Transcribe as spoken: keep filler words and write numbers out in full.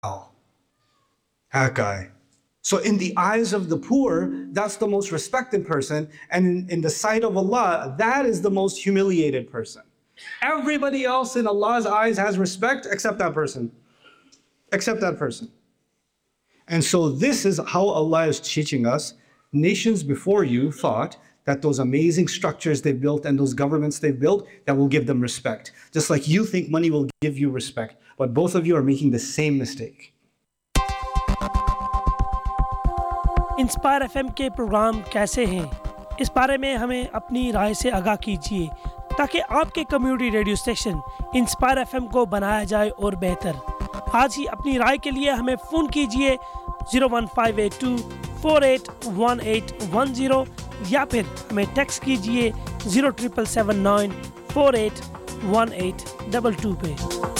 That guy. So in the eyes of the poor, that's the most respected person. And in, in the sight of Allah, that is the most humiliated person. Everybody else in Allah's eyes has respect except that person. Except that person. And so this is how Allah is teaching us. Nations before you thought that those amazing structures they built and those governments they built, that will give them respect. Just like you think money will give you respect. But both of you are making the same mistake. Inspire FM के programme कैसे हैं, इस बारे में हमें अपनी राय से आगाह कीजिए ताकि आपके community radio station inspire FM को बनाया जाए और बेहतर। आज ही अपनी राय के लिए हमें फ़ोन कीजिए zero one five eight to four eight one eight one zero या फिर हमें टेक्स्ट कीजिए zero triple seven nine four eight one eight double two पे।